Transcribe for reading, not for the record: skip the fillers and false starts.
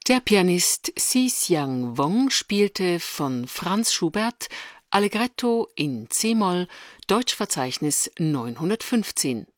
Der Pianist Xi-Xiang Wong spielte von Franz Schubert Allegretto in c-Moll, Deutschverzeichnis 915.